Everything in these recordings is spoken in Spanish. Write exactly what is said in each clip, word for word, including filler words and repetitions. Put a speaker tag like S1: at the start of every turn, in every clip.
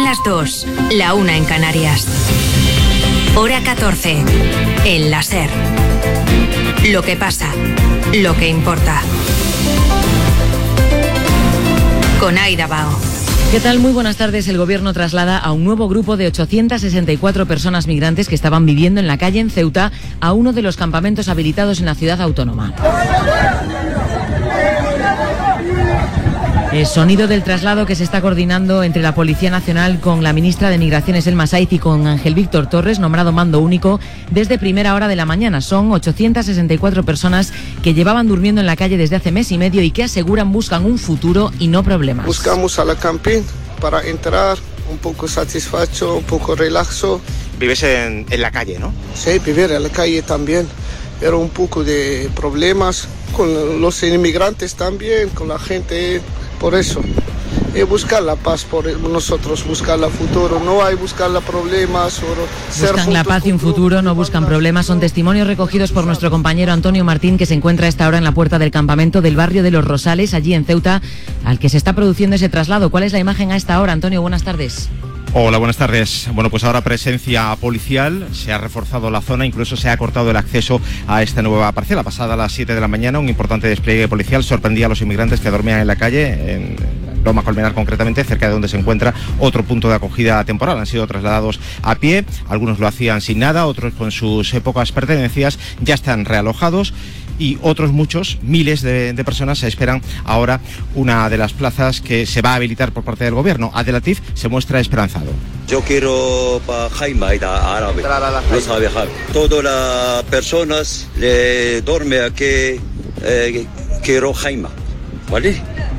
S1: las dos, la una en Canarias. Hora catorce, en la SER. Lo que pasa, lo que importa. Con Aida Bao.
S2: ¿Qué tal? Muy buenas tardes. El Gobierno traslada a un nuevo grupo de ochocientas sesenta y cuatro personas migrantes que estaban viviendo en la calle en Ceuta a uno de los campamentos habilitados en la ciudad autónoma. El sonido del traslado que se está coordinando entre la Policía Nacional con la ministra de Migraciones, Elma Saiz, y con Ángel Víctor Torres, nombrado mando único desde primera hora de la mañana. Son ochocientas sesenta y cuatro personas que llevaban durmiendo en la calle desde hace mes y medio y que aseguran buscan un futuro y no problemas.
S3: Buscamos a la camping para entrar un poco satisfecho, un poco relaxo.
S4: Vives en, en la calle, ¿no?
S3: Sí, vivir en la calle también. Pero un poco de problemas con los inmigrantes también, con la gente. Por eso, eh, buscar la paz por nosotros, buscar el futuro, no hay buscar los problemas. Solo
S2: buscan la paz y un futuro, no buscan problemas. Son testimonios recogidos por nuestro compañero Antonio Martín, que se encuentra a esta hora en la puerta del campamento del barrio de Los Rosales, allí en Ceuta, al que se está produciendo ese traslado. ¿Cuál es la imagen a esta hora, Antonio? Buenas tardes.
S4: Hola, buenas tardes. Bueno, pues ahora presencia policial, se ha reforzado la zona, incluso se ha cortado el acceso a esta nueva parcela. Pasada las siete de la mañana, un importante despliegue policial sorprendía a los inmigrantes que dormían en la calle, en Loma Colmenar concretamente, cerca de donde se encuentra otro punto de acogida temporal. Han sido trasladados a pie, algunos lo hacían sin nada, otros con sus pocas pertenencias, ya están realojados. Y otros muchos, miles de, de personas, se esperan ahora una de las plazas que se va a habilitar por parte del gobierno. Abdelatif se muestra esperanzado.
S5: Yo quiero para Jaima árabe, no sabe Jaime. Todas las personas le duermen aquí, eh, quiero Jaima, ¿vale?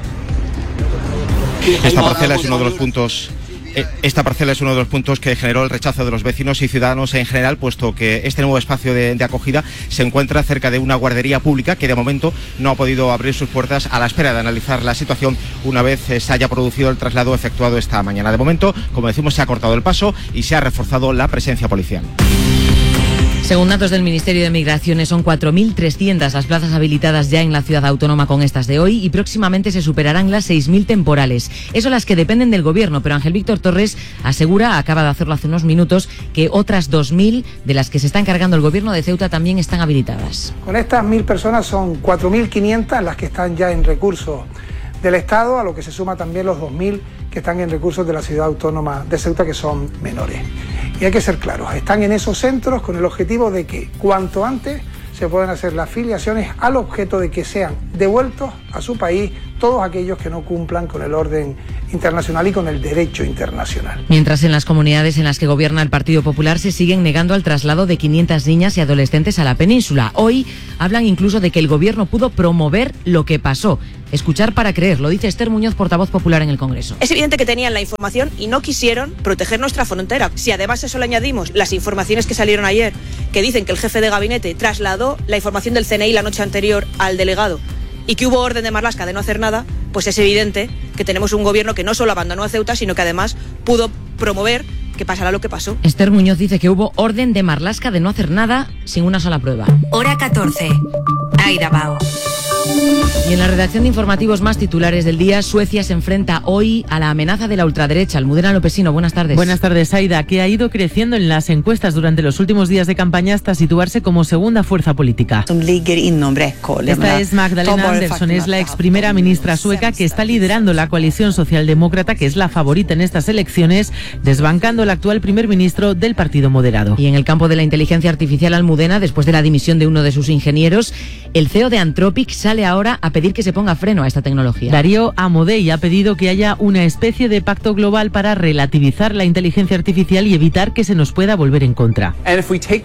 S4: Esta parcela es uno de los puntos... Esta parcela es uno de los puntos que generó el rechazo de los vecinos y ciudadanos en general, puesto que este nuevo espacio de, de acogida se encuentra cerca de una guardería pública que de momento no ha podido abrir sus puertas a la espera de analizar la situación una vez se haya producido el traslado efectuado esta mañana. De momento, como decimos, se ha cortado el paso y se ha reforzado la presencia policial.
S2: Según datos del Ministerio de Migraciones, son cuatro mil trescientas las plazas habilitadas ya en la ciudad autónoma con estas de hoy y próximamente se superarán las seis mil temporales. Eso las que dependen del gobierno, pero Ángel Víctor Torres asegura, acaba de hacerlo hace unos minutos, que otras dos mil de las que se está encargando el gobierno de Ceuta también están habilitadas.
S6: Con estas mil personas son cuatro mil quinientas las que están ya en recursos del Estado, a lo que se suma también los dos mil que están en recursos de la ciudad autónoma de Ceuta, que son menores. Y hay que ser claros, están en esos centros con el objetivo de que cuanto antes se puedan hacer las filiaciones al objeto de que sean devueltos a su país todos aquellos que no cumplan con el orden internacional y con el derecho internacional.
S2: Mientras en las comunidades en las que gobierna el Partido Popular se siguen negando al traslado de quinientas niñas y adolescentes a la península. Hoy hablan incluso de que el gobierno pudo promover lo que pasó. Escuchar para creer, lo dice Esther Muñoz, portavoz popular en el Congreso.
S7: Es evidente que tenían la información y no quisieron proteger nuestra frontera. Si además a eso le añadimos las informaciones que salieron ayer, que dicen que el jefe de gabinete trasladó la información del C N I la noche anterior al delegado y que hubo orden de Marlaska de no hacer nada, pues es evidente que tenemos un gobierno que no solo abandonó a Ceuta, sino que además pudo promover que pasará lo que pasó.
S2: Esther Muñoz dice que hubo orden de Marlaska de no hacer nada sin una sola prueba.
S1: Hora catorce, Aida Bao.
S2: Y en la redacción de informativos más titulares del día, Suecia se enfrenta hoy a la amenaza de la ultraderecha. Almudena Lopesino, buenas tardes.
S8: Buenas tardes, Aida, que ha ido creciendo en las encuestas durante los últimos días de campaña hasta situarse como segunda fuerza política. Esta es Magdalena Andersson, es la ex primera ministra sueca que está liderando la coalición socialdemócrata, que es la favorita en estas elecciones, desbancando al actual primer ministro del Partido Moderado.
S2: Y en el campo de la inteligencia artificial, Almudena, después de la dimisión de uno de sus ingenieros, el C E O de Anthropic sale ahora a pedir que se ponga freno a esta tecnología.
S8: Darío Amodei ha pedido que haya una especie de pacto global para relativizar la inteligencia artificial y evitar que se nos pueda volver en contra. El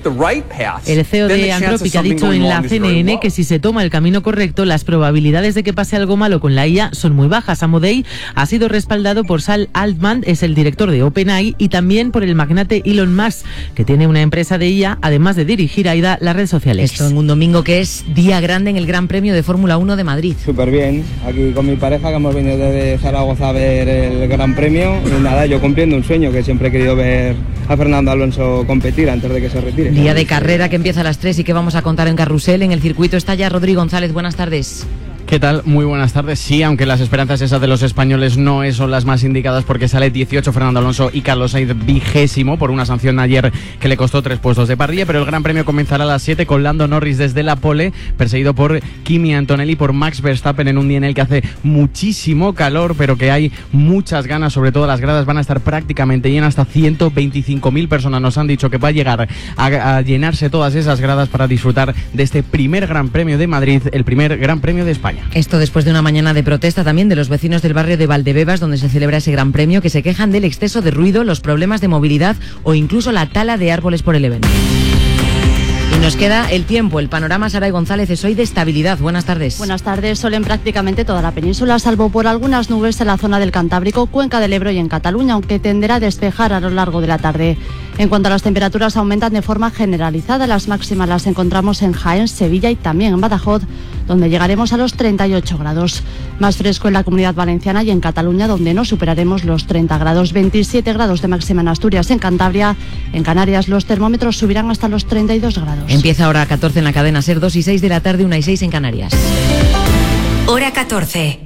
S8: C E O de Anthropic ha dicho en la C N N que si se toma el camino correcto, las probabilidades de que pase algo malo con la I A son muy bajas. Amodei ha sido respaldado por Sam Altman, es el director de OpenAI, y también por el magnate Elon Musk, que tiene una empresa de I A, además de dirigir, Aida, las redes sociales.
S2: Esto en un domingo que es día grande en el Gran Premio de Fórmula uno de Madrid.
S9: Súper bien, aquí con mi pareja, que hemos venido desde Zaragoza a ver el Gran Premio, y nada, yo cumpliendo un sueño, que siempre he querido ver a Fernando Alonso competir antes de que se retire.
S2: Día de carrera que empieza a las tres y que vamos a contar en Carrusel. En el circuito está ya Rodrigo González, buenas tardes.
S10: ¿Qué tal? Muy buenas tardes. Sí, aunque las esperanzas esas de los españoles no son las más indicadas, porque sale dieciocho Fernando Alonso y Carlos Sainz vigésimo por una sanción ayer que le costó tres puestos de parrilla, pero el Gran Premio comenzará a las siete con Lando Norris desde la pole, perseguido por Kimi Antonelli, por Max Verstappen, en un día en el que hace muchísimo calor, pero que hay muchas ganas. Sobre todo las gradas van a estar prácticamente llenas, hasta ciento veinticinco mil personas nos han dicho que va a llegar a, a llenarse todas esas gradas para disfrutar de este primer Gran Premio de Madrid, el primer Gran Premio de España.
S2: Esto después de una mañana de protesta también de los vecinos del barrio de Valdebebas, donde se celebra ese Gran Premio, que se quejan del exceso de ruido, los problemas de movilidad o incluso la tala de árboles por el evento. Y nos queda el tiempo, el panorama. Saray González, es hoy de estabilidad. Buenas tardes.
S11: Buenas tardes. Sol en prácticamente toda la península, salvo por algunas nubes en la zona del Cantábrico, Cuenca del Ebro y en Cataluña, aunque tenderá a despejar a lo largo de la tarde. En cuanto a las temperaturas, aumentan de forma generalizada. Las máximas las encontramos en Jaén, Sevilla y también en Badajoz, donde llegaremos a los treinta y ocho grados. Más fresco en la Comunidad Valenciana y en Cataluña, donde no superaremos los treinta grados. veintisiete grados de máxima en Asturias, en Cantabria. En Canarias los termómetros subirán hasta los treinta y dos grados.
S2: Empieza hora catorce en la cadena SER, dos y seis de la tarde, una y seis en Canarias.
S1: Hora catorce.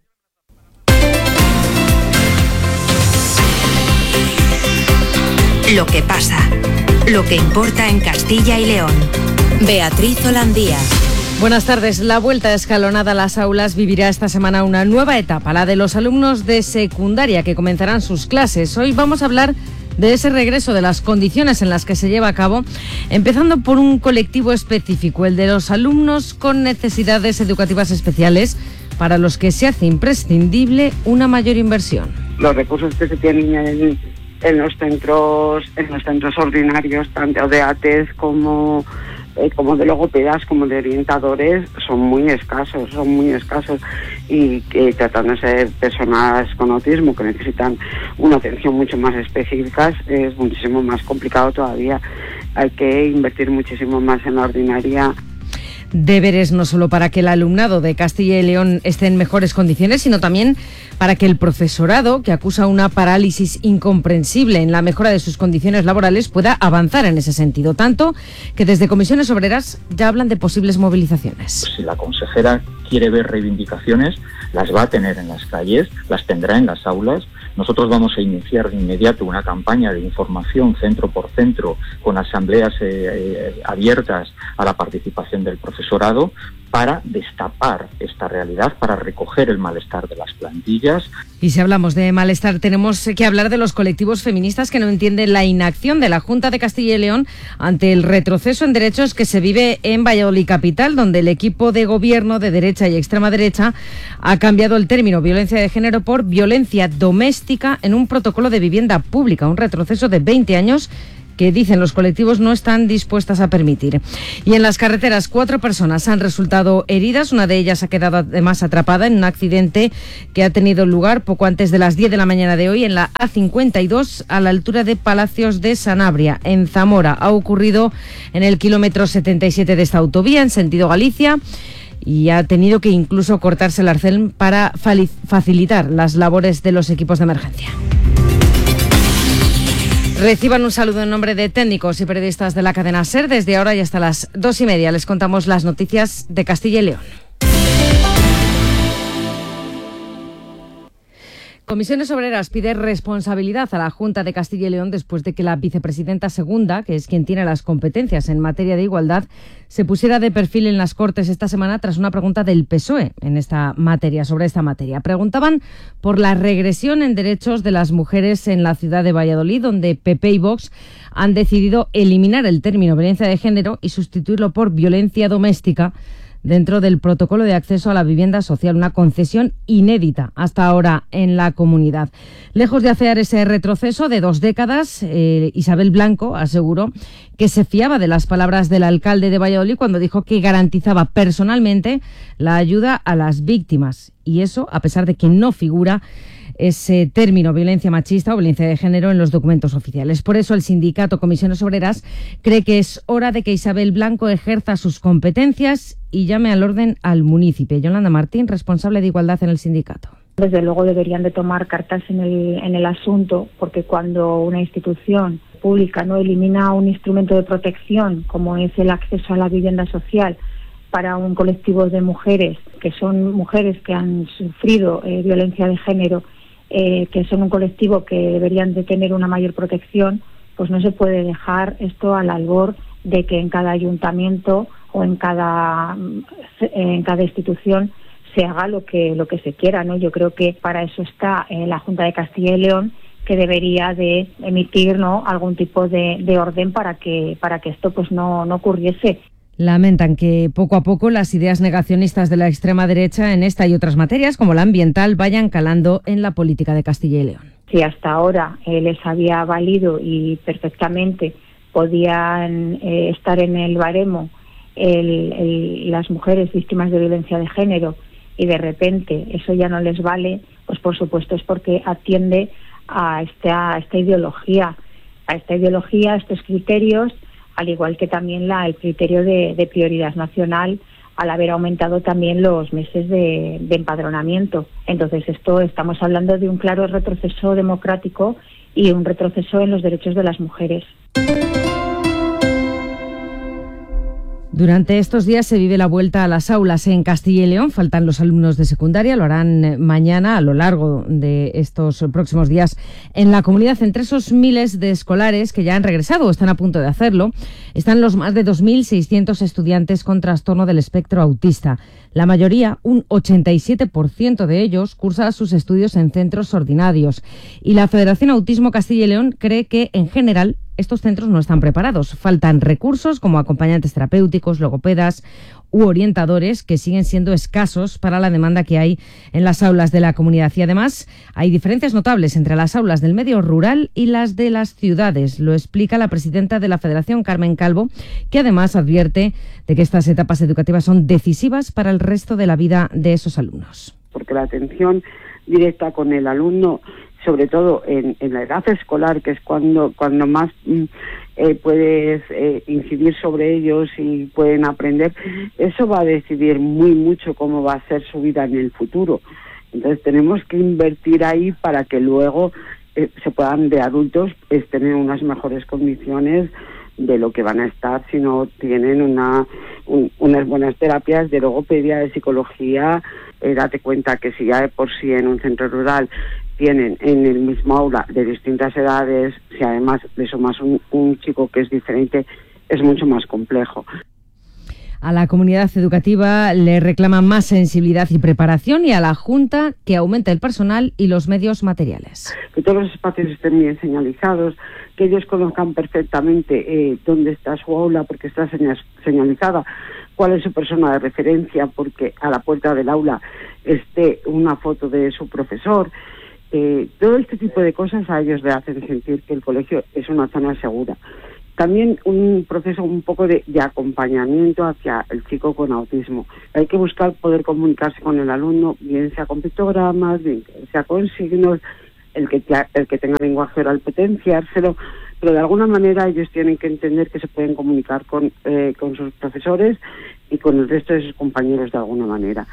S1: Lo que pasa, lo que importa en Castilla y León. Beatriz Holandía.
S12: Buenas tardes. La vuelta escalonada a las aulas vivirá esta semana una nueva etapa, la de los alumnos de secundaria que comenzarán sus clases. Hoy vamos a hablar de ese regreso, de las condiciones en las que se lleva a cabo, empezando por un colectivo específico, el de los alumnos con necesidades educativas especiales, para los que se hace imprescindible una mayor inversión.
S13: Los recursos que se tienen en, en los centros, en los centros ordinarios, tanto de A T E S como Eh, como de logopedas, como de orientadores, son muy escasos, son muy escasos y que tratándose de personas con autismo que necesitan una atención mucho más específica, es muchísimo más complicado todavía. Hay que invertir muchísimo más en la ordinaria.
S12: Deberes no solo para que el alumnado de Castilla y León esté en mejores condiciones, sino también para que el profesorado, que acusa una parálisis incomprensible en la mejora de sus condiciones laborales, pueda avanzar en ese sentido. Tanto que desde Comisiones Obreras ya hablan de posibles movilizaciones.
S14: Si la consejera quiere ver reivindicaciones, las va a tener en las calles, las tendrá en las aulas. Nosotros vamos a iniciar de inmediato una campaña de información centro por centro, con asambleas eh, eh, abiertas a la participación del profesorado, para destapar esta realidad, para recoger el malestar de las plantillas.
S12: Y si hablamos de malestar, tenemos que hablar de los colectivos feministas que no entienden la inacción de la Junta de Castilla y León ante el retroceso en derechos que se vive en Valladolid capital, donde el equipo de gobierno de derecha y extrema derecha ha cambiado el término violencia de género por violencia doméstica en un protocolo de vivienda pública, un retroceso de veinte años que, dicen los colectivos, no están dispuestas a permitir. Y en las carreteras, cuatro personas han resultado heridas. Una de ellas ha quedado además atrapada en un accidente que ha tenido lugar poco antes de las diez de la mañana de hoy en la A cincuenta y dos, a la altura de Palacios de Sanabria, en Zamora. Ha ocurrido en el kilómetro setenta y siete de esta autovía, en sentido Galicia, y ha tenido que incluso cortarse el arcén para facilitar las labores de los equipos de emergencia. Reciban un saludo en nombre de técnicos y periodistas de la cadena SER. Desde ahora y hasta las dos y media les contamos las noticias de Castilla y León. Comisiones Obreras pide responsabilidad a la Junta de Castilla y León después de que la vicepresidenta segunda, que es quien tiene las competencias en materia de igualdad, se pusiera de perfil en las Cortes esta semana tras una pregunta del P S O E en esta materia, sobre esta materia. Preguntaban por la regresión en derechos de las mujeres en la ciudad de Valladolid, donde P P y Vox han decidido eliminar el término violencia de género y sustituirlo por violencia doméstica dentro del protocolo de acceso a la vivienda social, una concesión inédita hasta ahora en la comunidad. Lejos de hacer ese retroceso de dos décadas, eh, Isabel Blanco aseguró que se fiaba de las palabras del alcalde de Valladolid cuando dijo que garantizaba personalmente la ayuda a las víctimas, y eso a pesar de que no figura ese término violencia machista o violencia de género en los documentos oficiales. Por eso el sindicato Comisiones Obreras cree que es hora de que Isabel Blanco ejerza sus competencias y llame al orden al municipio. Yolanda Martín, responsable de igualdad en el sindicato.
S15: Desde luego deberían de tomar cartas en el, en el asunto, porque cuando una institución pública no elimina un instrumento de protección como es el acceso a la vivienda social, para un colectivo de mujeres, que son mujeres que han sufrido eh, violencia de género, eh, que son un colectivo que deberían de tener una mayor protección, pues no se puede dejar esto al albor de que en cada ayuntamiento o en cada en cada institución se haga lo que lo que se quiera, ¿no? Yo creo que para eso está eh, la Junta de Castilla y León, que debería de emitir, ¿no?, algún tipo de, de orden para que para que esto pues no, no ocurriese.
S12: Lamentan que poco a poco las ideas negacionistas de la extrema derecha en esta y otras materias, como la ambiental, vayan calando en la política de Castilla y León.
S15: Si hasta ahora eh, les había valido y perfectamente podían eh, estar en el baremo el, el, las mujeres víctimas de violencia de género, y de repente eso ya no les vale, pues por supuesto es porque atiende a esta, a esta ideología, a esta ideología, a estos criterios, al igual que también la, el criterio de, de prioridad nacional, al haber aumentado también los meses de, de empadronamiento. Entonces esto estamos hablando de un claro retroceso democrático y un retroceso en los derechos de las mujeres.
S12: Durante estos días se vive la vuelta a las aulas en Castilla y León. Faltan los alumnos de secundaria, lo harán mañana a lo largo de estos próximos días en la comunidad. Entre esos miles de escolares que ya han regresado o están a punto de hacerlo, están los más de dos mil seiscientos estudiantes con trastorno del espectro autista. La mayoría, un ochenta y siete por ciento de ellos, cursa sus estudios en centros ordinarios. Y la Federación Autismo Castilla y León cree que, en general, estos centros no están preparados. Faltan recursos como acompañantes terapéuticos, logopedas u orientadores, que siguen siendo escasos para la demanda que hay en las aulas de la comunidad. Y además hay diferencias notables entre las aulas del medio rural y las de las ciudades. Lo explica la presidenta de la Federación, Carmen Calvo, que además advierte de que estas etapas educativas son decisivas para el resto de la vida de esos alumnos.
S13: Porque la atención directa con el alumno, sobre todo en, en la edad escolar, que es cuando cuando más eh, puedes eh, incidir sobre ellos y pueden aprender, eso va a decidir muy mucho cómo va a ser su vida en el futuro. Entonces tenemos que invertir ahí para que luego eh, se puedan, de adultos, es tener unas mejores condiciones de lo que van a estar si no tienen una un, unas buenas terapias de logopedia, de psicología. Eh, date cuenta que si ya de por sí en un centro rural tienen en el mismo aula de distintas edades, si además le sumas un, un chico que es diferente, es mucho más complejo.
S12: A la comunidad educativa le reclama más sensibilidad y preparación, y a la Junta que aumente el personal y los medios materiales.
S13: Que todos los espacios estén bien señalizados, que ellos conozcan perfectamente eh, dónde está su aula porque está señalizada, cuál es su persona de referencia porque a la puerta del aula esté una foto de su profesor. Eh, todo este tipo de cosas a ellos le hacen sentir que el colegio es una zona segura. También un proceso un poco de, de acompañamiento hacia el chico con autismo. Hay que buscar poder comunicarse con el alumno, bien sea con pictogramas, bien sea con signos, el que, el que tenga lenguaje oral potenciárselo, pero de alguna manera ellos tienen que entender que se pueden comunicar con, eh, con sus profesores y con el resto de sus compañeros de alguna manera.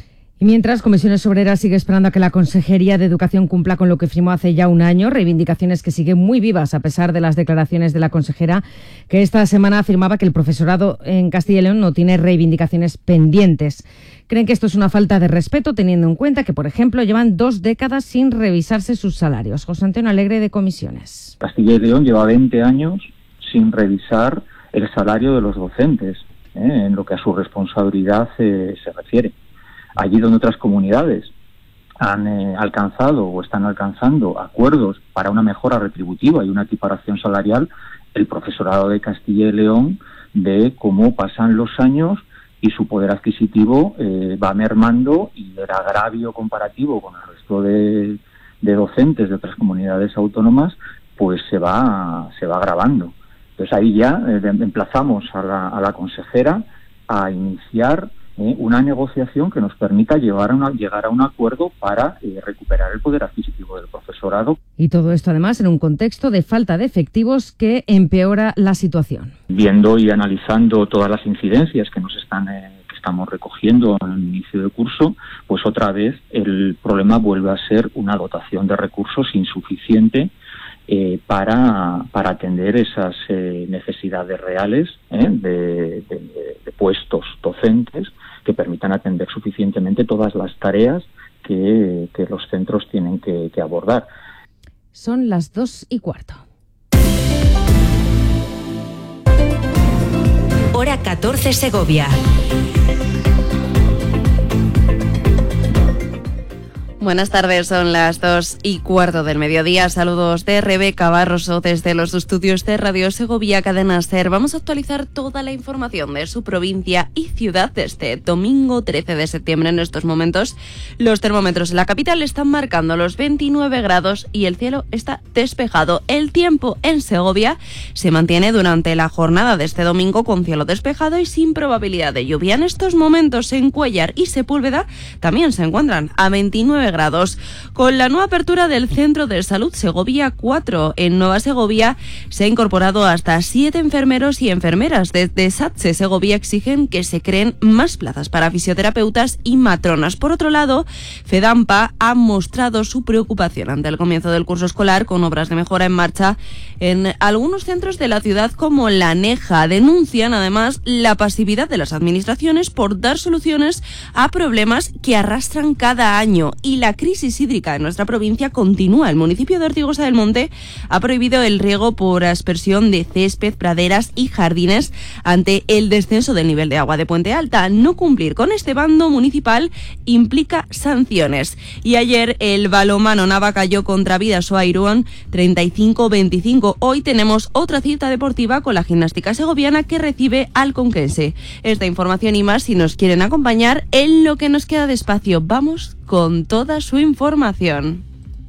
S12: Y mientras, Comisiones Obreras sigue esperando a que la Consejería de Educación cumpla con lo que firmó hace ya un año, reivindicaciones que siguen muy vivas a pesar de las declaraciones de la consejera, que esta semana afirmaba que el profesorado en Castilla y León no tiene reivindicaciones pendientes. Creen que esto es una falta de respeto, teniendo en cuenta que, por ejemplo, llevan dos décadas sin revisarse sus salarios. José Antonio Alegre, de Comisiones.
S14: Castilla y León lleva veinte años sin revisar el salario de los docentes, ¿eh? en lo que a su responsabilidad eh, se refiere. Allí donde otras comunidades han eh, alcanzado o están alcanzando acuerdos para una mejora retributiva y una equiparación salarial, el profesorado de Castilla y León ve cómo pasan los años y su poder adquisitivo eh, va mermando, y el agravio comparativo con el resto de, de docentes de otras comunidades autónomas pues se va se va agravando. Entonces ahí ya eh, emplazamos a la, a la consejera a iniciar Eh, una negociación que nos permita llevar a una, llegar a un acuerdo para eh, recuperar el poder adquisitivo del profesorado.
S12: Y todo esto además en un contexto de falta de efectivos que empeora la situación.
S14: Viendo y analizando todas las incidencias que nos están eh, que estamos recogiendo en el inicio de curso, pues otra vez el problema vuelve a ser una dotación de recursos insuficiente Eh, para, para atender esas eh, necesidades reales eh, de, de, de puestos docentes que permitan atender suficientemente todas las tareas que, que los centros tienen que, que abordar.
S12: Son las dos y cuarto.
S1: Hora catorce, Segovia.
S16: Buenas tardes, son las dos y cuarto del mediodía. Saludos de Rebeca Barroso desde los estudios de Radio Segovia Cadena SER. Vamos a actualizar toda la información de su provincia y ciudad desde domingo trece de septiembre. En estos momentos, los termómetros en la capital están marcando los veintinueve grados y el cielo está despejado. El tiempo en Segovia se mantiene durante la jornada de este domingo con cielo despejado y sin probabilidad de lluvia. En estos momentos, en Cuéllar y Sepúlveda también se encuentran a veintinueve grados. Con la nueva apertura del Centro de Salud Segovia cuatro en Nueva Segovia, se ha incorporado hasta siete enfermeros y enfermeras. Desde SATSE Segovia exigen que se creen más plazas para fisioterapeutas y matronas. Por otro lado, FEDAMPA ha mostrado su preocupación ante el comienzo del curso escolar con obras de mejora en marcha en algunos centros de la ciudad como La Aneja. Denuncian además la pasividad de las administraciones por dar soluciones a problemas que arrastran cada año y la crisis hídrica en nuestra provincia continúa. El municipio de Ortigosa del Monte ha prohibido el riego por aspersión de césped, praderas y jardines ante el descenso del nivel de agua de Puente Alta. No cumplir con este bando municipal implica sanciones. Y ayer el balonmano Nava cayó contra Bidasoa Irún treinta y cinco veinticinco. Hoy tenemos otra cita deportiva con la gimnástica segoviana que recibe al Conquense. Esta información y más, si nos quieren acompañar en lo que nos queda de espacio, vamos con toda su información.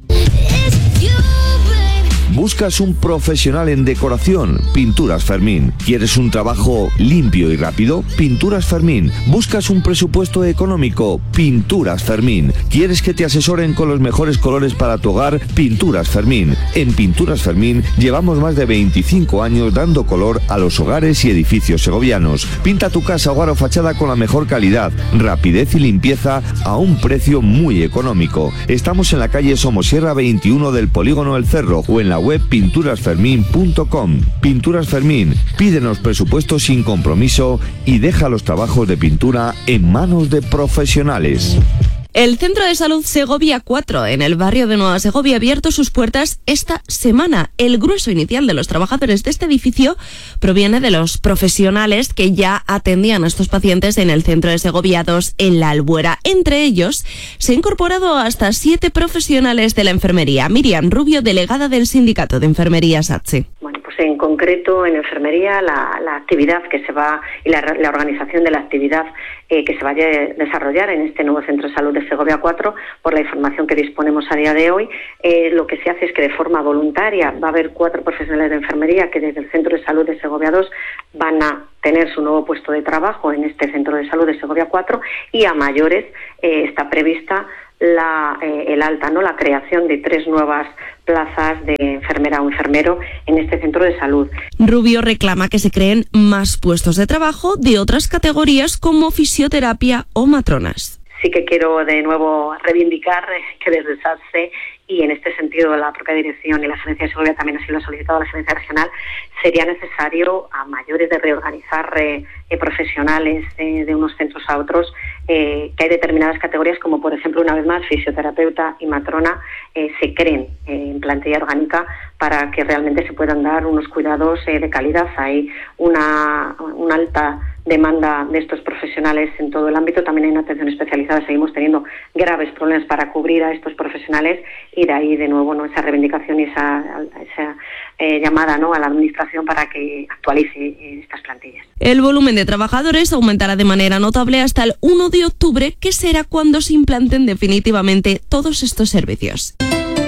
S17: ¿Buscas un profesional en decoración? Pinturas Fermín. ¿Quieres un trabajo limpio y rápido? Pinturas Fermín. ¿Buscas un presupuesto económico? Pinturas Fermín. ¿Quieres que te asesoren con los mejores colores para tu hogar? Pinturas Fermín. En Pinturas Fermín llevamos más de veinticinco años dando color a los hogares y edificios segovianos. Pinta tu casa, hogar o fachada con la mejor calidad, rapidez y limpieza a un precio muy económico. Estamos en la calle Somosierra veintiuno del Polígono El Cerro o en la web pinturas fermín punto com. Pinturas Fermín, pídenos presupuesto sin compromiso y deja los trabajos de pintura en manos de profesionales.
S16: El Centro de Salud Segovia cuatro en el barrio de Nueva Segovia ha abierto sus puertas esta semana. El grueso inicial de los trabajadores de este edificio proviene de los profesionales que ya atendían a estos pacientes en el Centro de Segovia dos en La Albuera. Entre ellos se han incorporado hasta siete profesionales de la enfermería. Miriam Rubio, delegada del Sindicato de Enfermería SATSE.
S18: Bueno, pues en concreto en enfermería la, la actividad que se va y la, la organización de la actividad eh, que se vaya a desarrollar en este nuevo Centro de Salud de Segovia cuatro, por la información que disponemos a día de hoy, eh, lo que se hace es que de forma voluntaria va a haber cuatro profesionales de enfermería que desde el Centro de Salud de Segovia dos van a tener su nuevo puesto de trabajo en este Centro de Salud de Segovia cuatro y a mayores eh, está prevista la, eh, el alta, ¿no? la creación de tres nuevas plazas de enfermera o enfermero en este centro de salud.
S16: Rubio reclama que se creen más puestos de trabajo de otras categorías como fisioterapia o matronas.
S18: Sí que quiero de nuevo reivindicar que desde SATSE y en este sentido la propia dirección y la Gerencia de Segovia también así lo ha solicitado la Gerencia Regional, sería necesario a mayores de reorganizar eh, eh, profesionales eh, de unos centros a otros, eh, que hay determinadas categorías como por ejemplo una vez más fisioterapeuta y matrona eh, se creen eh, en plantilla orgánica para que realmente se puedan dar unos cuidados eh, de calidad. Hay una, una alta demanda de estos profesionales en todo el ámbito, también en atención especializada seguimos teniendo graves problemas para cubrir a estos profesionales y de ahí de nuevo no esa reivindicación y esa, esa eh, llamada no a la administración para que actualice eh, estas plantillas.
S16: El volumen de trabajadores aumentará de manera notable hasta el uno de octubre, que será cuando se implanten definitivamente todos estos servicios.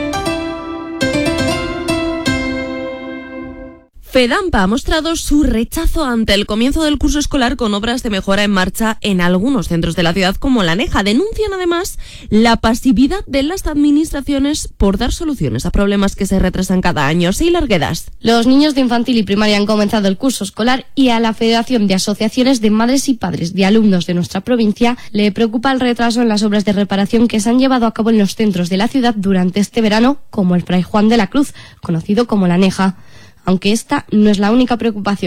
S16: FEDAMPA ha mostrado su rechazo ante el comienzo del curso escolar con obras de mejora en marcha en algunos centros de la ciudad como La Aneja. Denuncian además la pasividad de las administraciones por dar soluciones a problemas que se retrasan cada año. Sí, Larguedas.
S19: Los niños de infantil y primaria han comenzado el curso escolar y a la Federación de Asociaciones de Madres y Padres de Alumnos de nuestra provincia le preocupa el retraso en las obras de reparación que se han llevado a cabo en los centros de la ciudad durante este verano, como el Fray Juan de la Cruz, conocido como La Aneja. Aunque esta no es la única preocupación.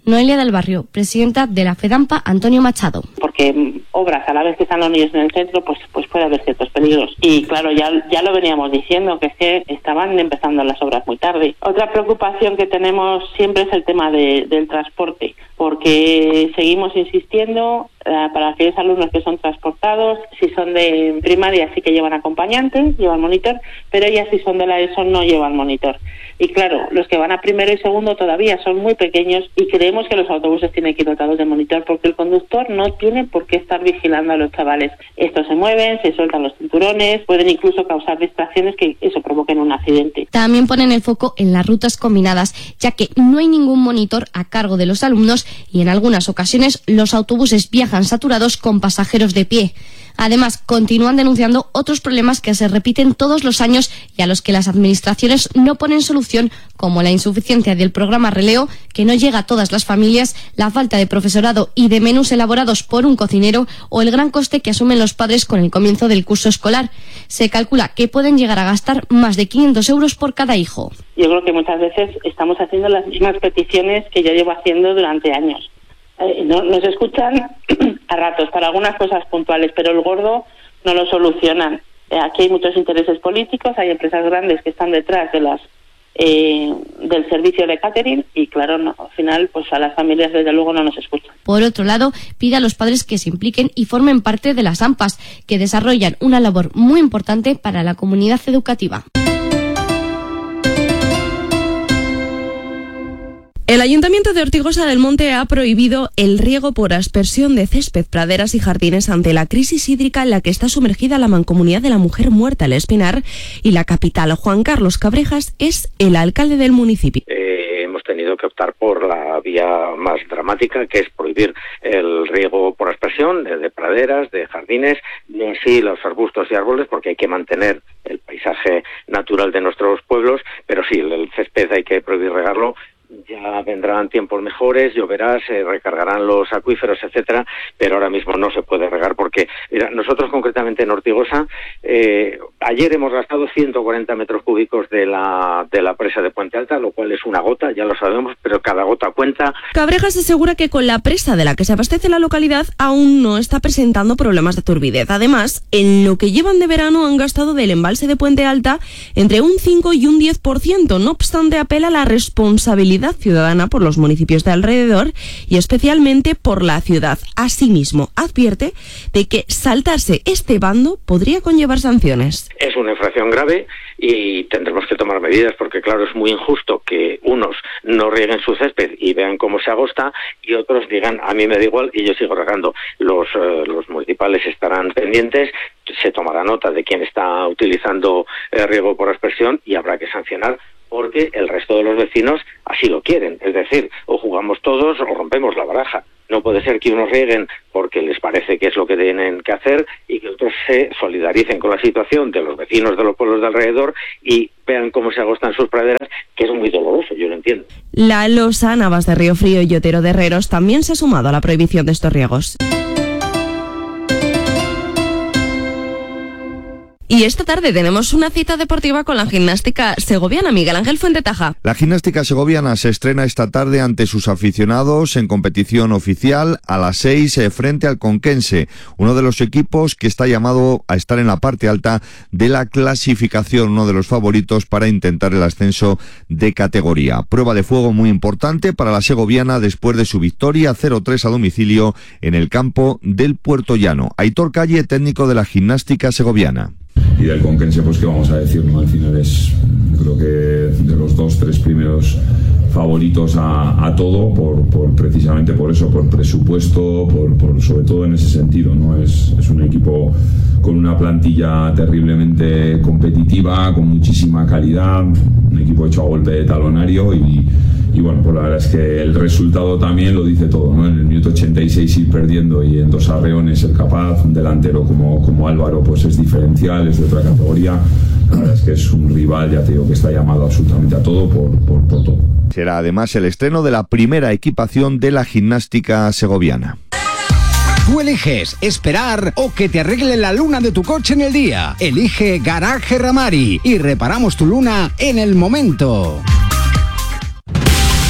S19: Noelia del Barrio, presidenta de la FEDAMPA, Antonio Machado.
S20: Porque obras a la vez que están los niños en el centro, pues pues puede haber ciertos peligros. Y claro, ya, ya lo veníamos diciendo, que es que estaban empezando las obras muy tarde. Otra preocupación que tenemos siempre es el tema de, del transporte, porque seguimos insistiendo eh, para aquellos alumnos que son transportados, si son de primaria sí que llevan acompañante, llevan monitor, pero ellas si son de la ESO no llevan monitor. Y claro, los que van a primero y segundo todavía son muy pequeños y creemos que los autobuses tienen que ir dotados de monitor porque el conductor no tiene por qué estar vigilando a los chavales. Estos se mueven, se sueltan los cinturones, pueden incluso causar distracciones que eso provoquen un accidente.
S19: También ponen el foco en las rutas combinadas, ya que no hay ningún monitor a cargo de los alumnos y en algunas ocasiones los autobuses viajan saturados con pasajeros de pie. Además, continúan denunciando otros problemas que se repiten todos los años y a los que las administraciones no ponen solución, como la insuficiencia del programa Releo, que no llega a todas las familias, la falta de profesorado y de menús elaborados por un cocinero o el gran coste que asumen los padres con el comienzo del curso escolar. Se calcula que pueden llegar a gastar más de quinientos euros por cada hijo.
S20: Yo creo que muchas veces estamos haciendo las mismas peticiones que yo llevo haciendo durante años. Eh, no, nos escuchan a ratos para algunas cosas puntuales, pero el gordo no lo solucionan. Eh, aquí hay muchos intereses políticos, hay empresas grandes que están detrás de las eh, del servicio de catering y claro, no, al final pues a las familias desde luego no nos escuchan.
S19: Por otro lado, pide a los padres que se impliquen y formen parte de las AMPAs, que desarrollan una labor muy importante para la comunidad educativa.
S21: El Ayuntamiento de Ortigosa del Monte ha prohibido el riego por aspersión de césped, praderas y jardines ante la crisis hídrica en la que está sumergida la Mancomunidad de la Mujer Muerta, El Espinar, y la capital. Juan Carlos Cabrejas es el alcalde del municipio.
S22: Eh, hemos tenido que optar por la vía más dramática, que es prohibir el riego por aspersión de, de praderas, de jardines, y así los arbustos y árboles, porque hay que mantener el paisaje natural de nuestros pueblos, pero sí, el césped hay que prohibir regarlo. Ya vendrán tiempos mejores, lloverá, se recargarán los acuíferos, etcétera, pero ahora mismo no se puede regar porque, mira, nosotros concretamente en Ortigosa, eh, ayer hemos gastado ciento cuarenta metros cúbicos de la de la presa de Puente Alta, lo cual es una gota, ya lo sabemos, pero cada gota cuenta.
S21: Cabrejas asegura que con la presa de la que se abastece la localidad aún no está presentando problemas de turbidez. Además, en lo que llevan de verano han gastado del embalse de Puente Alta entre un cinco y un diez por ciento. No obstante, apela a la responsabilidad ciudadana por los municipios de alrededor y especialmente por la ciudad. Asimismo, advierte de que saltarse este bando podría conllevar sanciones.
S22: Es una infracción grave y tendremos que tomar medidas porque, claro, es muy injusto que unos no rieguen su césped y vean cómo se agosta y otros digan, a mí me da igual y yo sigo regando. Los, eh, los municipales estarán pendientes, se tomará nota de quién está utilizando eh, riego por aspersión y habrá que sancionar porque el resto de los vecinos así lo quieren. Es decir, o jugamos todos o rompemos la baraja. No puede ser que unos rieguen porque les parece que es lo que tienen que hacer y que otros se solidaricen con la situación de los vecinos de los pueblos de alrededor y vean cómo se agostan sus praderas, que es muy doloroso, yo lo entiendo.
S21: La Losa, Navas de Río Frío y Otero de Herreros también se ha sumado a la prohibición de estos riegos. Y esta tarde tenemos una cita deportiva con la gimnástica segoviana. Miguel Ángel Fuentetaja.
S17: La gimnástica segoviana se estrena esta tarde ante sus aficionados en competición oficial a las seis eh, frente al Conquense, uno de los equipos que está llamado a estar en la parte alta de la clasificación, uno de los favoritos para intentar el ascenso de categoría. Prueba de fuego muy importante para la segoviana después de su victoria cero tres a domicilio en el campo del Puerto Llano. Aitor Calle, técnico de la gimnástica segoviana.
S23: Y del Conquense, pues qué vamos a decir, ¿no? Al final es, yo creo que de los dos, tres primeros favoritos a, a todo, por, por precisamente por eso, por presupuesto, por, por sobre todo en ese sentido, ¿no? Es, es un equipo con una plantilla terriblemente competitiva, con muchísima calidad, un equipo hecho a golpe de talonario y, y bueno, pues la verdad es que el resultado también lo dice todo, ¿no? En el minuto ochenta y seis ir perdiendo y en dos arreones ser capaz, un delantero como, como Álvaro pues es diferencial, es de otra categoría. La verdad es que es un rival, ya te digo, que está llamado absolutamente a todo por, por, por todo.
S17: Será además el estreno de la primera equipación de la gimnástica segoviana.
S24: Tú eliges esperar o que te arregle la luna de tu coche en el día. Elige Garaje Ramari y reparamos tu luna en el momento.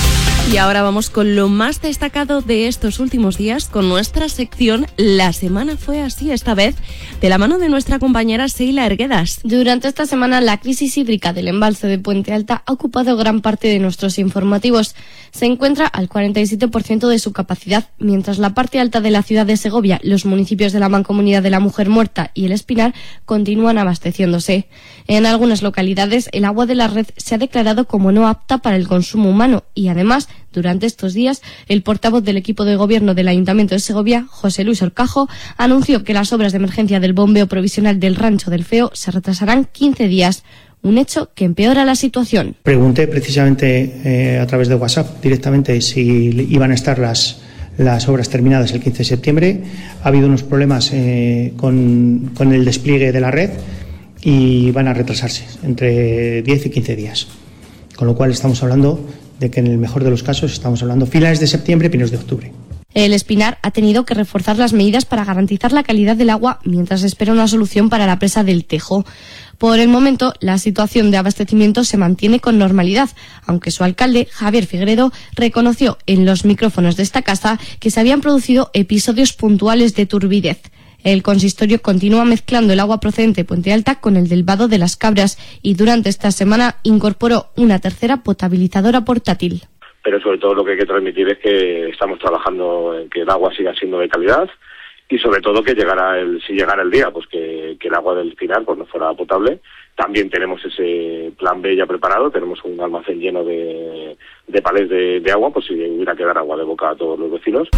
S21: Y ahora vamos con lo más destacado de estos últimos días, con nuestra sección La Semana Fue Así, esta vez de la mano de nuestra compañera Seila Erguedas.
S19: Durante esta semana, la crisis hídrica del embalse de Puente Alta ha ocupado gran parte de nuestros informativos. Se encuentra al cuarenta y siete por ciento de su capacidad, mientras la parte alta de la ciudad de Segovia, los municipios de la Mancomunidad de la Mujer Muerta y El Espinar continúan abasteciéndose. En algunas localidades, el agua de la red se ha declarado como no apta para el consumo humano y, además, durante estos días, el portavoz del equipo de gobierno del Ayuntamiento de Segovia, José Luis Orcajo, anunció que las obras de emergencia del bombeo provisional del Rancho del Feo se retrasarán quince días, un hecho que empeora la situación.
S3: Pregunté precisamente eh, a través de WhatsApp directamente si iban a estar las, las obras terminadas el quince de septiembre. Ha habido unos problemas eh, con, con el despliegue de la red y van a retrasarse entre diez y quince días. Con lo cual estamos hablando de que en el mejor de los casos estamos hablando finales de septiembre, primeros de octubre.
S19: El Espinar ha tenido que reforzar las medidas para garantizar la calidad del agua mientras espera una solución para la presa del Tejo. Por el momento, la situación de abastecimiento se mantiene con normalidad, aunque su alcalde, Javier Figueredo, reconoció en los micrófonos de esta casa que se habían producido episodios puntuales de turbidez. El consistorio continúa mezclando el agua procedente de Puente Alta con el del Vado de las Cabras y durante esta semana incorporó una tercera potabilizadora portátil.
S4: Pero sobre todo lo que hay que transmitir es que estamos trabajando en que el agua siga siendo de calidad y sobre todo que llegara el, si llegara el día, pues que, que el agua del final pues no fuera potable. También tenemos ese plan B ya preparado, tenemos un almacén lleno de, de palés de, de agua, pues si hubiera que dar agua de boca a todos los vecinos.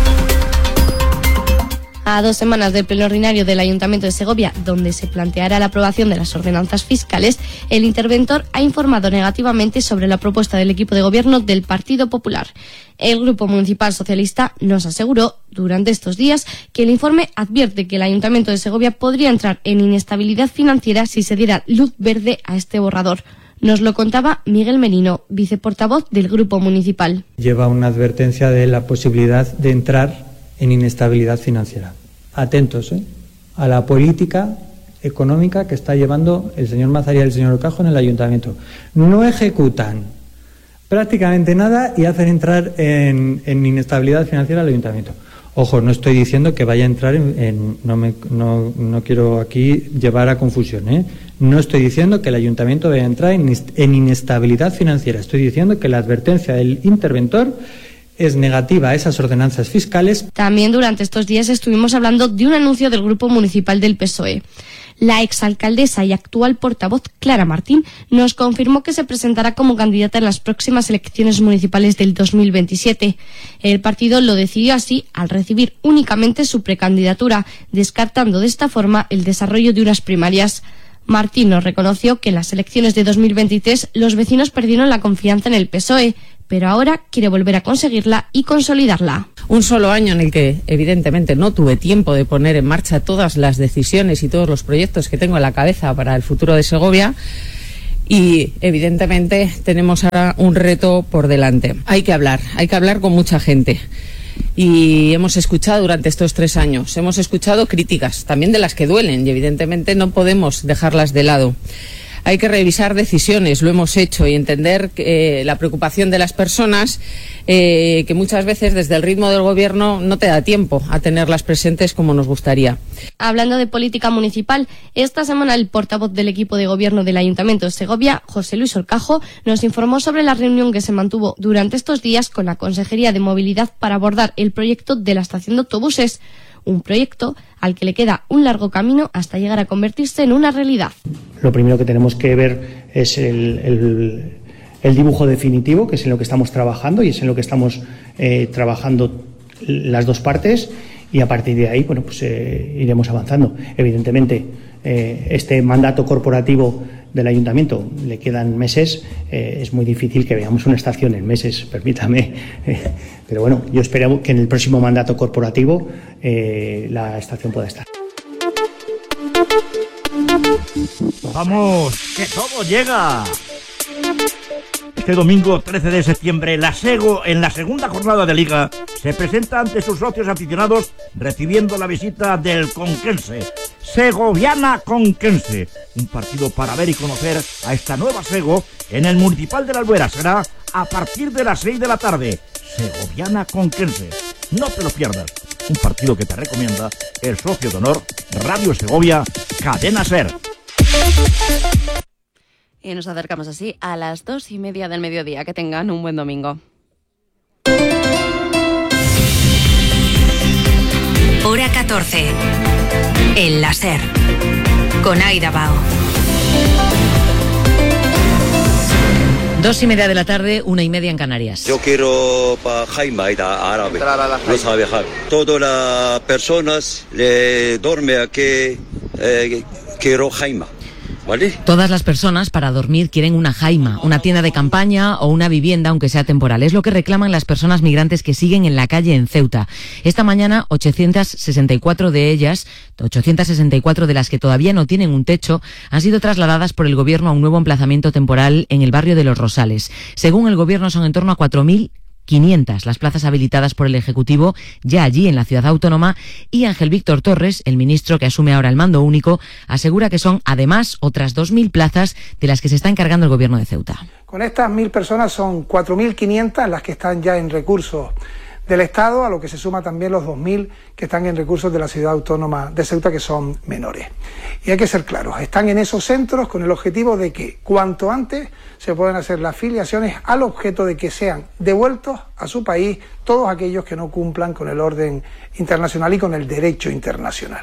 S19: A dos semanas del pleno ordinario del Ayuntamiento de Segovia, donde se planteará la aprobación de las ordenanzas fiscales, el interventor ha informado negativamente sobre la propuesta del equipo de gobierno del Partido Popular. El Grupo Municipal Socialista nos aseguró durante estos días que el informe advierte que el Ayuntamiento de Segovia podría entrar en inestabilidad financiera si se diera luz verde a este borrador. Nos lo contaba Miguel Merino, viceportavoz del Grupo Municipal.
S5: Lleva una advertencia de la posibilidad de entrar en inestabilidad financiera. Atentos, ¿eh? a la política económica que está llevando el señor Mazaría y el señor Orcajo en el ayuntamiento. No ejecutan prácticamente nada y hacen entrar en, en inestabilidad financiera al ayuntamiento. Ojo, no estoy diciendo que vaya a entrar en... en no, me, no, no quiero aquí llevar a confusión, ¿eh? No estoy diciendo que el ayuntamiento vaya a entrar en, en inestabilidad financiera. Estoy diciendo que la advertencia del interventor es negativa a esas ordenanzas fiscales.
S19: También durante estos días estuvimos hablando de un anuncio del Grupo Municipal del P S O E. La exalcaldesa y actual portavoz Clara Martín nos confirmó que se presentará como candidata en las próximas elecciones municipales del dos mil veintisiete. El partido lo decidió así al recibir únicamente su precandidatura, descartando de esta forma el desarrollo de unas primarias. Martín nos reconoció que en las elecciones de dos mil veintitrés los vecinos perdieron la confianza en el P S O E, pero ahora quiere volver a conseguirla y consolidarla.
S6: Un solo año en el que, evidentemente, no tuve tiempo de poner en marcha todas las decisiones y todos los proyectos que tengo en la cabeza para el futuro de Segovia. Y, evidentemente, tenemos ahora un reto por delante. Hay que hablar, hay que hablar con mucha gente. Y hemos escuchado durante estos tres años, hemos escuchado críticas, también de las que duelen, y evidentemente no podemos dejarlas de lado. Hay que revisar decisiones, lo hemos hecho, y entender que, eh, la preocupación de las personas, eh, que muchas veces desde el ritmo del gobierno no te da tiempo a tenerlas presentes como nos gustaría.
S19: Hablando de política municipal, esta semana el portavoz del equipo de gobierno del Ayuntamiento de Segovia, José Luis Orcajo, nos informó sobre la reunión que se mantuvo durante estos días con la Consejería de Movilidad para abordar el proyecto de la estación de autobuses. Un proyecto al que le queda un largo camino hasta llegar a convertirse en una realidad.
S3: Lo primero que tenemos que ver es el, el, el dibujo definitivo, que es en lo que estamos trabajando y es en lo que estamos eh, trabajando las dos partes, y a partir de ahí, bueno, pues eh, iremos avanzando. Evidentemente, eh, este mandato corporativo del ayuntamiento le quedan meses, eh, es muy difícil que veamos una estación en meses, permítame, eh, pero bueno, yo espero que en el próximo mandato corporativo eh, la estación pueda estar.
S25: ¡Vamos, que todo llega! Este domingo trece de septiembre, la Sego, en la segunda jornada de Liga, se presenta ante sus socios aficionados recibiendo la visita del Conquense. Segoviana Conquense, un partido para ver y conocer a esta nueva Sego en el Municipal de la Albuera. Será a partir de las seis de la tarde. Segoviana Conquense. No te lo pierdas. Un partido que te recomienda el socio de honor Radio Segovia, Cadena SER.
S16: Y nos acercamos así a las dos y media del mediodía. Que tengan un buen domingo.
S1: Hora catorce. El láser. Con Aida Bao.
S2: Dos y media de la tarde, una y media en Canarias.
S7: Yo quiero para Jaime Aida, árabe. No sabe viajar. Todas las personas le duermen aquí, eh, quiero Jaime. ¿Vale?
S2: Todas las personas para dormir quieren una jaima, una tienda de campaña o una vivienda, aunque sea temporal. Es lo que reclaman las personas migrantes que siguen en la calle en Ceuta. Esta mañana, ochocientas sesenta y cuatro de ellas, ochocientas sesenta y cuatro de las que todavía no tienen un techo, han sido trasladadas por el gobierno a un nuevo emplazamiento temporal en el barrio de Los Rosales. Según el gobierno, son en torno a cuatro mil quinientas las plazas habilitadas por el Ejecutivo ya allí en la ciudad autónoma, y Ángel Víctor Torres, el ministro que asume ahora el mando único, asegura que son además otras dos mil plazas de las que se está encargando el gobierno de Ceuta.
S8: Con estas mil personas son cuatro mil quinientas las que están ya en recursos del Estado, a lo que se suma también los dos mil que están en recursos de la ciudad autónoma de Ceuta, que son menores. Y hay que ser claros, están en esos centros con el objetivo de que cuanto antes se puedan hacer las filiaciones, al objeto de que sean devueltos a su país todos aquellos que no cumplan con el orden internacional y con el derecho internacional.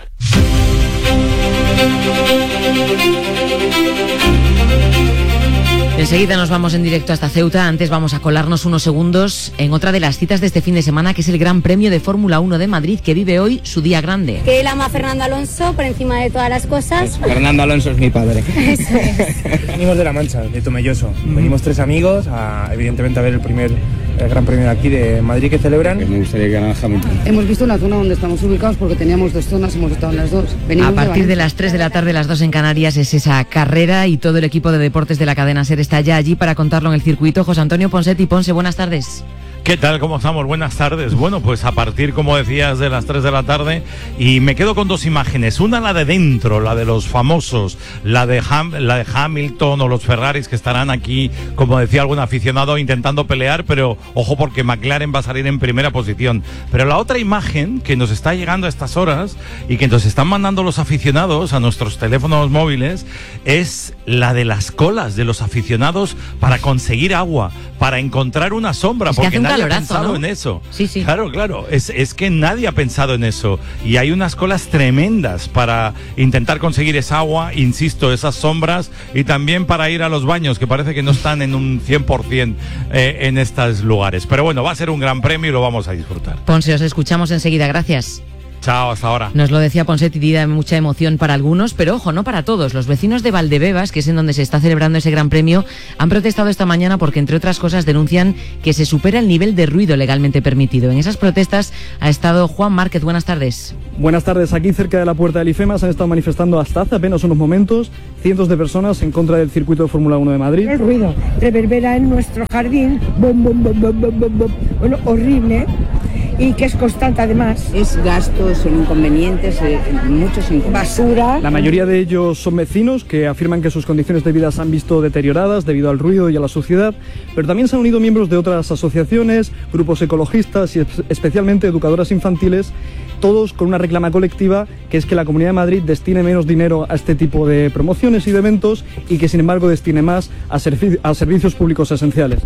S2: Enseguida nos vamos en directo hasta Ceuta. Antes vamos a colarnos unos segundos en otra de las citas de este fin de semana, que es el Gran Premio de Fórmula uno de Madrid, que vive hoy su día grande.
S9: Que él ama a Fernando Alonso por encima de todas las cosas.
S10: Fernando Alonso es mi padre.
S9: Eso es.
S10: Venimos de La Mancha, de Tomelloso. Mm. Venimos tres amigos, a, evidentemente a ver el primer el Gran Premio de aquí de Madrid que celebran. Me gustaría que ganara Hamilton.
S11: Hemos visto una zona donde estamos ubicados porque teníamos dos zonas, hemos estado en las dos.
S2: Venimos a partir de, de las tres de la tarde, las dos en Canarias, es esa carrera, y todo el equipo de deportes de la cadena SER está ya allí para contarlo en el circuito. José Antonio Ponsetti. Ponce, buenas tardes.
S26: ¿Qué tal? ¿Cómo estamos? Buenas tardes. Bueno, pues a partir, como decías, de las tres de la tarde, y me quedo con dos imágenes. Una, la de dentro, la de los famosos, la de, Ham, la de Hamilton o los Ferraris, que estarán aquí, como decía algún aficionado, intentando pelear, pero ojo, porque McLaren va a salir en primera posición. Pero la otra imagen que nos está llegando a estas horas y que nos están mandando los aficionados a nuestros teléfonos móviles es la de las colas de los aficionados para conseguir agua, para encontrar una sombra,
S2: es
S26: porque nadie
S2: calorazo,
S26: ha pensado,
S2: ¿no?
S26: en eso.
S2: Sí, sí.
S26: Claro, claro. Es, es que nadie ha pensado en eso. Y hay unas colas tremendas para intentar conseguir esa agua, insisto, esas sombras, y también para ir a los baños, que parece que no están en un cien por ciento eh, en estos lugares. Pero bueno, va a ser un gran premio y lo vamos a disfrutar.
S2: Ponce, os escuchamos enseguida. Gracias.
S26: Chao, hasta ahora.
S2: Nos lo decía Ponsetti, día de mucha emoción para algunos, pero ojo, no para todos. Los vecinos de Valdebebas, que es en donde se está celebrando ese gran premio, han protestado esta mañana porque, entre otras cosas, denuncian que se supera el nivel de ruido legalmente permitido. En esas protestas ha estado Juan Márquez. Buenas tardes.
S27: Buenas tardes. Aquí, cerca de la puerta del IFEMA, se han estado manifestando hasta hace apenas unos momentos cientos de personas en contra del circuito de Fórmula uno de Madrid.
S28: El ruido reverbera en nuestro jardín, bom, bom, bom, bom, bom, bom, bom. Bueno, horrible. Y que es constante además.
S29: Es gastos, son inconvenientes, eh, muchos inconvenientes.
S28: Basura.
S27: La mayoría de ellos son vecinos que afirman que sus condiciones de vida se han visto deterioradas debido al ruido y a la suciedad, pero también se han unido miembros de otras asociaciones, grupos ecologistas y especialmente educadoras infantiles, todos con una reclama colectiva, que es que la Comunidad de Madrid destine menos dinero a este tipo de promociones y de eventos, y que sin embargo destine más a, servi- a servicios públicos esenciales.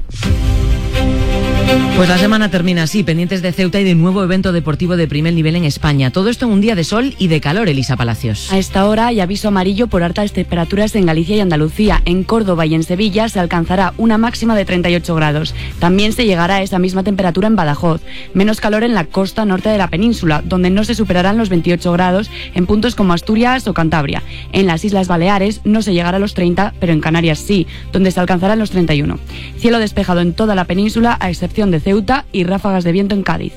S2: Pues la semana termina así, pendientes de Ceuta y de un nuevo evento deportivo de primer nivel en España. Todo esto en un día de sol y de calor, Elisa Palacios.
S30: A esta hora hay aviso amarillo por altas temperaturas en Galicia y Andalucía. En Córdoba y en Sevilla se alcanzará una máxima de treinta y ocho grados. También se llegará a esa misma temperatura en Badajoz. Menos calor en la costa norte de la península, donde no se superarán los veintiocho grados en puntos como Asturias o Cantabria. En las Islas Baleares no se llegará a los treinta, pero en Canarias sí, donde se alcanzarán los treinta y uno. Cielo despejado en toda la península, a excepción de Ceuta, y ráfagas de viento en Cádiz.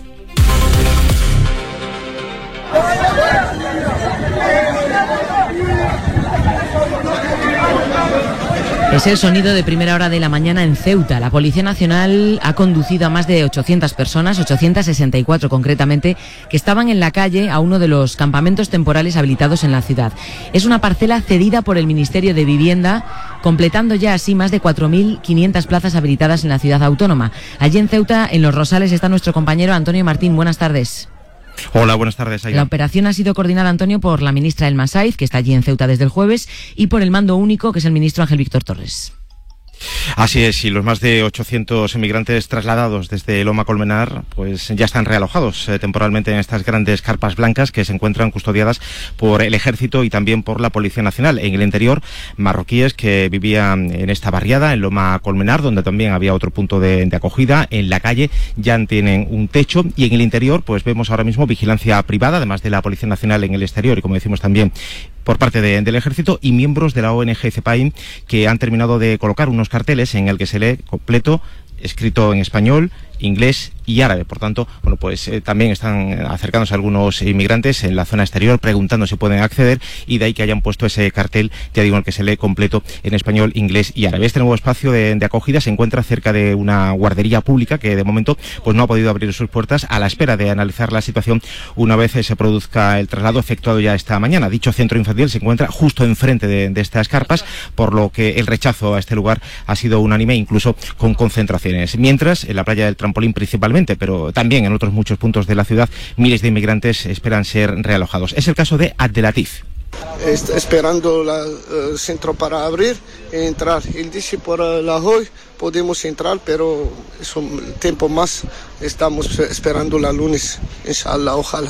S2: Es el sonido de primera hora de la mañana en Ceuta. La Policía Nacional ha conducido a más de ochocientas personas, ochocientas sesenta y cuatro concretamente, que estaban en la calle a uno de los campamentos temporales habilitados en la ciudad. Es una parcela cedida por el Ministerio de Vivienda, completando ya así más de cuatro mil quinientas plazas habilitadas en la ciudad autónoma. Allí en Ceuta, en Los Rosales, está nuestro compañero Antonio Martín. Buenas tardes.
S12: Hola, buenas tardes, Aida.
S2: La operación ha sido coordinada, Antonio, por la ministra Elma Saiz, que está allí en Ceuta desde el jueves, y por el mando único, que es el ministro Ángel Víctor Torres.
S12: Así es, y los más de ochocientos emigrantes trasladados desde Loma Colmenar pues ya están realojados eh, temporalmente en estas grandes carpas blancas que se encuentran custodiadas por el Ejército y también por la Policía Nacional. En el interior, marroquíes que vivían en esta barriada, en Loma Colmenar, donde también había otro punto de, de acogida, en la calle ya tienen un techo, y en el interior pues vemos ahora mismo vigilancia privada, además de la Policía Nacional en el exterior y, como decimos, también por parte de, del Ejército, y miembros de la O N G CEPAIN que han terminado de colocar unos carteles en el que se lee completo, escrito en español, inglés y árabe. Por tanto, bueno, pues eh, también están acercándose algunos inmigrantes en la zona exterior preguntando si pueden acceder, y de ahí que hayan puesto ese cartel, ya digo, en el que se lee completo en español, inglés y árabe. Este nuevo espacio de, de acogida se encuentra cerca de una guardería pública que de momento pues no ha podido abrir sus puertas, a la espera de analizar la situación una vez se produzca el traslado efectuado ya esta mañana. Dicho centro infantil se encuentra justo enfrente de, de estas carpas, por lo que el rechazo a este lugar ha sido unánime, incluso con concentraciones. Mientras, en la playa del Trampolín principalmente, pero también en otros muchos puntos de la ciudad, miles de inmigrantes esperan ser realojados. Es el caso de Abdelatif.
S13: Está esperando el centro para abrir y entrar. Él dice por la hoy podemos entrar, pero es un tiempo más. Estamos esperando la lunes, inshallah, ojalá.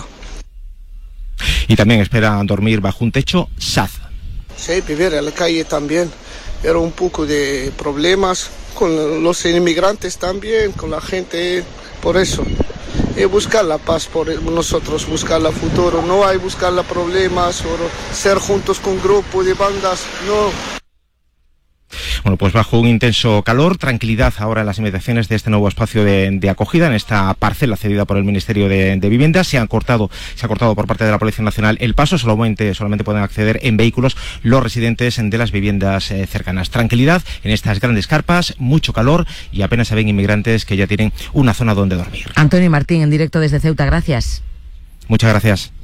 S12: Y también espera dormir bajo un techo Sad.
S13: Sí, vivir en la calle también. Era un poco de problemas con los inmigrantes también, con la gente, por eso. Y buscar la paz por nosotros, buscar el futuro. No hay buscar los problemas o ser juntos con grupos de bandas, no.
S12: Bueno, pues bajo un intenso calor, tranquilidad ahora en las inmediaciones de este nuevo espacio de, de acogida, en esta parcela cedida por el Ministerio de, de Vivienda. Se han cortado, se ha cortado por parte de la Policía Nacional el paso, solamente, solamente pueden acceder en vehículos los residentes de las viviendas eh, cercanas. Tranquilidad en estas grandes carpas, mucho calor, y apenas se ven inmigrantes que ya tienen una zona donde dormir.
S2: Antonio Martín, en directo desde Ceuta, gracias.
S12: Muchas gracias.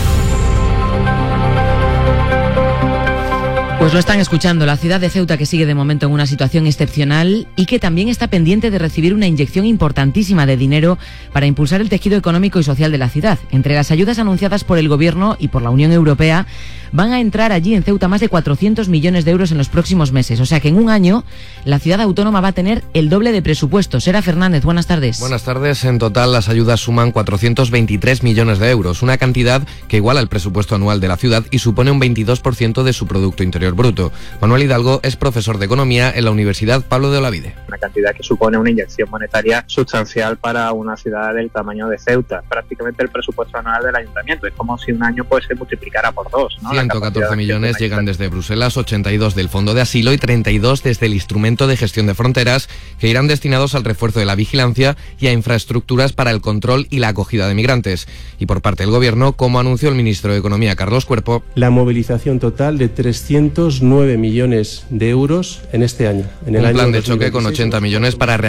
S2: Pues lo están escuchando, la ciudad de Ceuta, que sigue de momento en una situación excepcional y que también está pendiente de recibir una inyección importantísima de dinero para impulsar el tejido económico y social de la ciudad. Entre las ayudas anunciadas por el Gobierno y por la Unión Europea, van a entrar allí en Ceuta más de cuatrocientos millones de euros en los próximos meses. O sea que en un año la ciudad autónoma va a tener el doble de presupuesto. Sera Fernández, buenas tardes.
S14: Buenas tardes. En total las ayudas suman cuatrocientos veintitrés millones de euros, una cantidad que iguala el presupuesto anual de la ciudad y supone un veintidós por ciento de su Producto Interior Bruto. Manuel Hidalgo es profesor de Economía en la Universidad Pablo de Olavide.
S15: Una cantidad que supone una inyección monetaria sustancial para una ciudad del tamaño de Ceuta. Prácticamente el presupuesto anual del ayuntamiento. Es como si un año pues se multiplicara por dos, ¿no?
S14: ciento catorce millones llegan desde Bruselas, ochenta y dos del Fondo de Asilo y treinta y dos desde el Instrumento de Gestión de Fronteras, que irán destinados al refuerzo de la vigilancia y a infraestructuras para el control y la acogida de migrantes. Y por parte del Gobierno, como anunció el ministro de Economía, Carlos Cuerpo,
S17: la movilización total de trescientos nueve millones de euros en este año. En el
S14: un
S17: año
S14: plan de
S17: dos mil veintiséis,
S14: choque con ochenta millones para